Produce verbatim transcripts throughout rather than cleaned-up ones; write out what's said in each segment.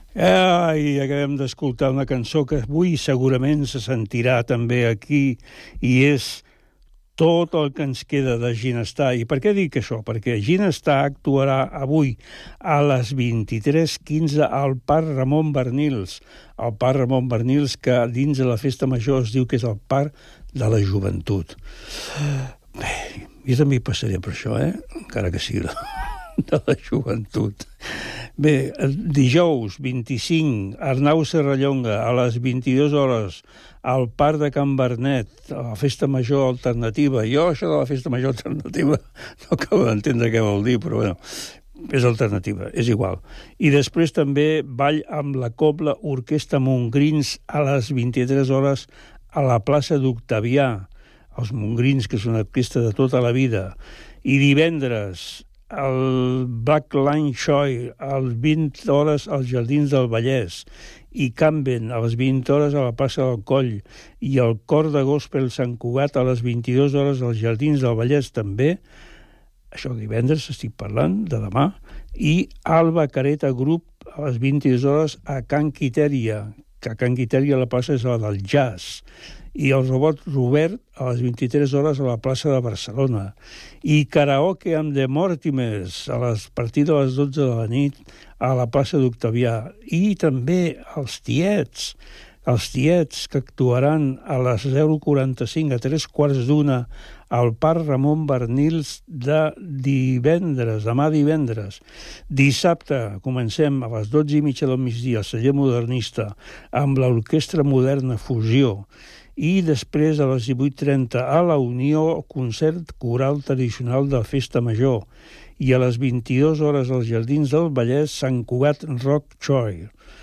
Ai, acabem d'escoltar una cançó que avui segurament se sentirà també aquí i és tot el que ens queda de Ginestar. I per què dic això? Perquè Ginestar actuarà avui a les vint-i-tres quinze al Parc Ramon Barnils. El Parc Ramon Barnils, que dins de la Festa Major es diu que és el Parc de la Joventut. Bé, jo també hi passaré per això, eh? Encara que sigui de la joventut. Bé, dijous vint-i-cinc, Arnau Serrallonga, a les vint-i-dues hores, al Parc de Can Bernet, a la Festa Major Alternativa. Jo, això de la Festa Major Alternativa, no acabo d'entendre què vol dir, però bueno, és alternativa, és igual. I després també ball amb la Cobla Orquestra Montgrins a les vint-i-tres hores a la plaça d'Octavià. Els Montgrins, que és una orquestra de tota la vida. I divendres, el Blackline Show a les vint hores als Jardins del Vallès i Camben a les vint hores a la plaça del Coll i el Cor de Gospel Sant Cugat a les vint-i-dues hores als Jardins del Vallès també, això divendres estic parlant, de demà, i Alba Careta Group a les vint-i-dues hores a Can Quitèria, que a Can Quitèria la plaça és la del jazz, i el Robot Robert a les vint-i-tres hores a la plaça de Barcelona, i karaoke amb The Mortimers a les partir de les dotze de la nit a la plaça d'Octavià, i també els Tiets, els Tiets que actuaran a les zero quaranta-cinc a tres quarts d'una al Parc Ramon Barnils de divendres, demà divendres. Dissabte comencem a les dotze i mitja del migdia al Celler Modernista amb l'Orquestra Moderna Fusió, i després a les divuit trenta a la Unió, concert coral tradicional de Festa Major, i a les vint-i-dues hores als Jardins del Vallès, Sant Cugat Rock Choir,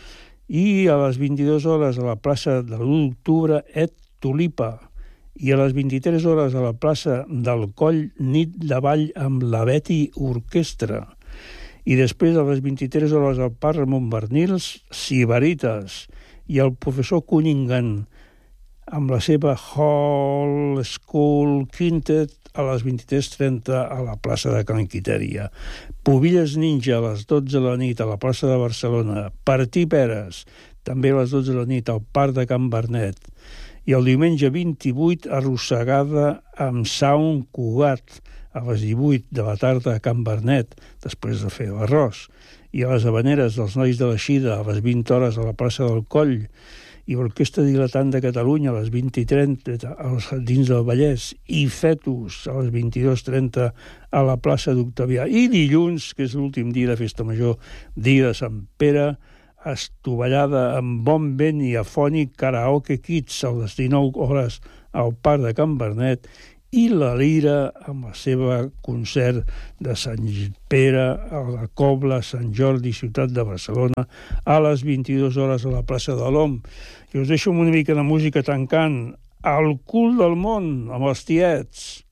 i a les vint-i-dues hores a la plaça de l'u d'octubre, Et Tulipa, i a les vint-i-tres hores a la plaça del Coll, nit de ball amb la Betty Orquestra, i després a les vint-i-tres hores al Parc Ramon Barnils, Sibaritas, i el professor Cunningham, amb la seva Hall School Quintet a les vint-i-tres trenta a la plaça de Can Quitèria. Pubilles Ninja a les dotze de la nit a la plaça de Barcelona. Partí Peres, també a les dotze de la nit al Parc de Can Bernet. I el diumenge vint-i-vuit, Arrossegada amb Sound Cugat a les divuit de la tarda a Can Bernet, després de fer l'arròs. I a les Habaneres dels Nois de la Xida a les vint hores a la plaça del Coll, i l'Orquestra Dilatant de Catalunya a les vint i trenta als Jardins del Vallès, i Fetus a les vint-i-dues trenta a la plaça d'Octavià. I dilluns, que és l'últim dia de Festa Major, dia de Sant Pere, estovallada amb bon vent i afònic Karaoke Kids a les dinou hores al Parc de Can Bernet, i la Lira amb el seu concert de Sant Pere a la Cobla, Sant Jordi, ciutat de Barcelona, a les vint-i-dues hores a la plaça de l'Om. I us deixo una mica de música tancant Al cul del món, amb els Tiets.